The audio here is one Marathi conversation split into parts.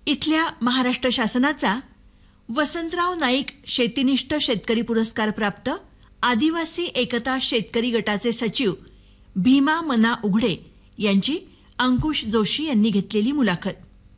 इथल्या महाराष्ट्र शासनाचा वसंतराव नाईक शेतीनिष्ठ शेतकरी पुरस्कार प्राप्त आदिवासी एकता शेतकरी गटाचे सचिव भीमा मना उघडे यांची अंकुश जोशी यांनी घेतलेली मुलाखत.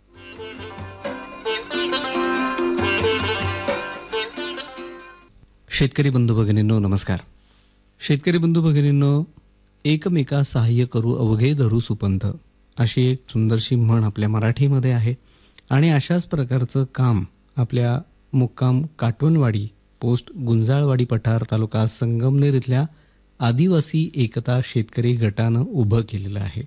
शेतकरी बंधू भगिनींनो नमस्कार. शेतकरी बंधू भगिनींनो, एकमेका सहाय्य करू अवघे धरू सुपंथ अशी एक सुंदरशी म्हण आपल्या मराठीमध्ये आहे. आणि अशाच प्रकारचं काम आपल्या मुक्काम काटवनवाडी पोस्ट गुंजाळवाडी पठार तालुका संगमनेर इथल्या आदिवासी एकता शेतकरी गटानं उभं केलेलं आहे.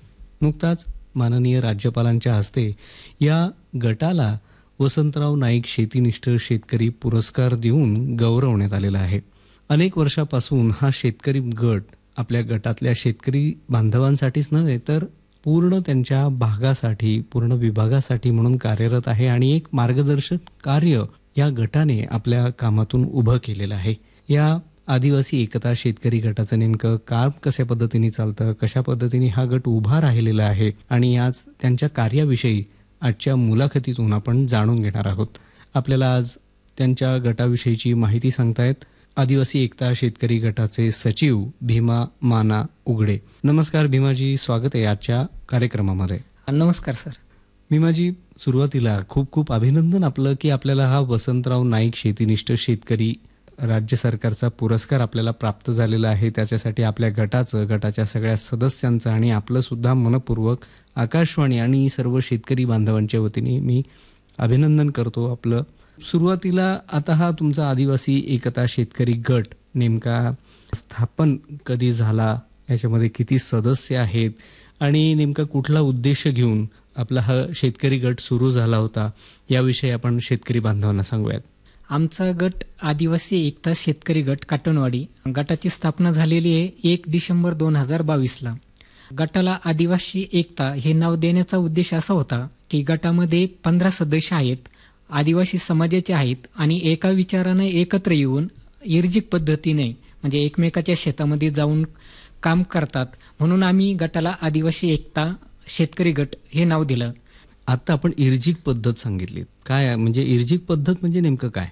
नुकताच माननीय राज्यपालांच्या हस्ते या गटाला वसंतराव नाईक शेतीनिष्ठ शेतकरी पुरस्कार देऊन गौरवण्यात आलेला आहे. अनेक वर्षापासून हा शेतकरी गट आपल्या गटातल्या शेतकरी बांधवांसाठीच नव्हे तर पूर्ण त्यांच्या भागासाठी, पूर्ण विभागासाठी म्हणून कार्यरत आहे आणि एक मार्गदर्शक कार्य या गटाने आपल्या कामातून उभं केलेलं आहे. या आदिवासी एकता शेतकरी गटाचं नेमकं काम कशा पद्धतीने चालतं, कशा पद्धतीने हा गट उभा राहिलेला आहे आणि आज त्यांच्या कार्याविषयी आजच्या मुलाखतीतून आपण जाणून घेणार आहोत. आपल्याला आज त्यांच्या गटाविषयीची माहिती सांगतायत आदिवासी एकता शेतकरी गटाचे सचिव भीमा माना उघडे. नमस्कार भीमाजी, स्वागत आहे आजच्या कार्यक्रमामध्ये. नमस्कार सर. भीमाजी, सुरुवातीला खूप खूप अभिनंदन आपलं की आपल्याला हा वसंतराव नाईक शेतीनिष्ठ शेतकरी राज्य सरकारचा पुरस्कार आपल्याला प्राप्त झालेला आहे. त्याच्यासाठी आपल्या गटाचं, गटाच्या सगळ्या सदस्यांचं आणि आपलं सुद्धा मनपूर्वक आकाशवाणी आणि सर्व शेतकरी बांधवांच्या वतीने मी अभिनंदन करतो आपलं. सुरुवातीला आता हा तुमचा आदिवासी एकता शेतकरी गट नेमका स्थापन कधी झाला, याच्यामध्ये किती सदस्य आहेत आणि नेमका कुठला उद्देश घेऊन आपला हा शेतकरी गट सुरू झाला होता, याविषयी आपण शेतकरी बांधवांना सांगूयात. आमचा गट आदिवासी एकता शेतकरी गट काटवनवाडी गटाची स्थापना झालेली आहे 1 डिसेंबर 2022ला. गटाला आदिवासी एकता हे नाव देण्याचा उद्देश असा होता की गटामध्ये 15 सदस्य आहेत, आदिवासी समाजाचे आहेत आणि एका विचाराने एकत्र येऊन इर्जिक पद्धतीने म्हणजे एकमेकाच्या शेतामध्ये जाऊन काम करतात, म्हणून आम्ही गटाला आदिवासी एकता शेतकरी गट हे नाव दिलं. आता आपण इर्जिक पद्धत सांगितली, काय म्हणजे इर्जिक पद्धत म्हणजे नेमकं काय?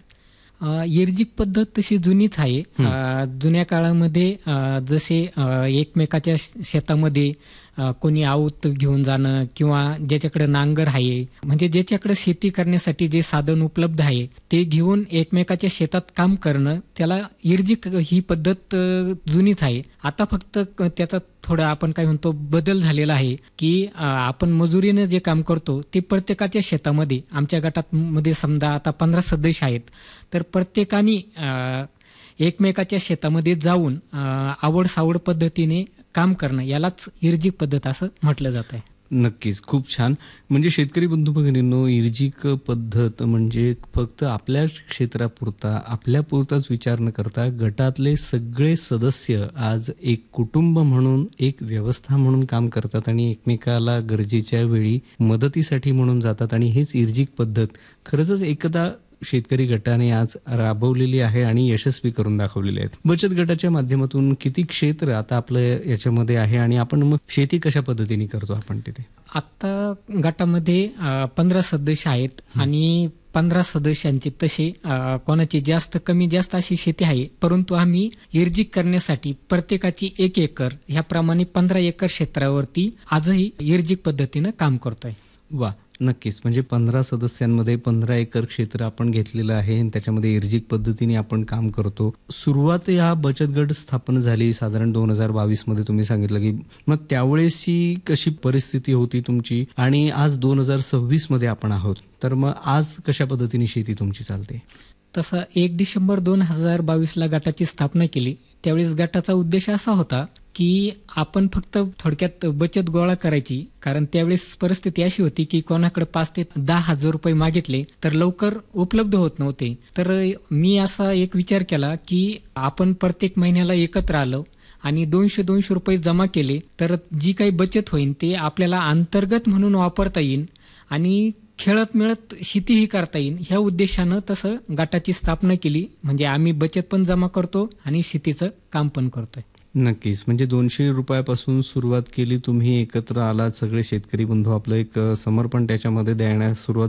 इर्जिक पद्धत तशी जुनीच आहे. जुन्या काळामध्ये जसे एकमेकाच्या शेतामध्ये कोणी आऊत घेऊन जाणं किंवा ज्याच्याकडे नांगर आहे म्हणजे ज्याच्याकडे शेती करण्यासाठी जे साधन उपलब्ध आहे ते घेऊन एकमेकाच्या शेतात काम करणं, त्याला इर्जिक ही पद्धत जुनीच आहे. आता फक्त त्याचा थोडा आपण काय म्हणतो बदल झालेला आहे की आपण मजुरीने जे काम करतो ते प्रत्येकाच्या शेतामध्ये, आमच्या गटामध्ये समजा आता 15 सदस्य आहेत तर प्रत्येकाने एकमेकाच्या शेतामध्ये जाऊन आवड सावड पद्धतीने काम करणं, यालाच इर्जिक पद्धत असं म्हटलं जात आहे. नक्कीच, खूप छान. म्हणजे शेतकरी बंधू भगिनींनो, इर्जिक पद्धत म्हणजे फक्त आपल्या क्षेत्रापुरता, आपल्यापुरताच विचार न करता गटातले सगळे सदस्य आज एक कुटुंब म्हणून, एक व्यवस्था म्हणून काम करतात आणि एकमेकाला गरजेच्या वेळी मदतीसाठी म्हणून जातात. आणि हेच इर्जिक पद्धत खरंच एकदा शेतकरी गटाने आज राबवलेली आहे आणि यशस्वी करून दाखवलेली आहेत. बचत गटाच्या माध्यमातून किती क्षेत्र आता आपलं याच्यामध्ये आहे आणि आपण मग शेती कशा पद्धतीने करतो आपण तिथे? आता गटामध्ये 15 सदस्य आहेत आणि 15 सदस्यांची तसे कोणाची जास्त कमी जास्त अशी शेती आहे, परंतु आम्ही इर्जिक करण्यासाठी प्रत्येकाची 1 एकर ह्याप्रमाणे 15 एकर क्षेत्रावरती आजही इर्जिक पद्धतीनं काम करतोय. वा, नक्कीच. म्हणजे 15 सदस्यांमध्ये 15 एकर क्षेत्र आपण घेतलेलं आहे आणि त्याच्यामध्ये इर्जिक पद्धतीने आपण काम करतो. सुरुवात या बचत गट स्थापन झाली साधारण 2022 मध्ये तुम्ही सांगितलं की मग त्यावेळेसची कशी परिस्थिती होती तुमची आणि आज 2026 मध्ये आपण आहोत, तर मग आज कशा पद्धतीने शेती तुमची चालते? तसं 1 डिसेंबर 2022ला गटाची स्थापना केली. त्यावेळेस गटाचा उद्देश असा होता की आपण फक्त थोडक्यात बचत गोळा करायची, कारण त्यावेळेस परिस्थिती अशी होती की कोणाकडे 5 ते 10 हजार रुपये मागितले तर लवकर उपलब्ध होत नव्हते. तर मी असा एक विचार केला की आपण प्रत्येक महिन्याला एकत्र आलो आणि 200 रुपये जमा केले तर जी काही बचत होईल ते आपल्याला अंतर्गत म्हणून वापरता येईल आणि खेळत मिळत शेतीही करता येईल, ह्या उद्देशानं तसं गटाची स्थापना केली. म्हणजे आम्ही बचत पण जमा करतो आणि शेतीचं काम पण करतोय. नक्कीच. म्हणजे 200 रुपयापासून सुरुवात केली तुम्ही, एकत्र आलात सगळे शेतकरी बंधू, आपलं एक समर्पण त्याच्यामध्ये देण्यास सुरुवात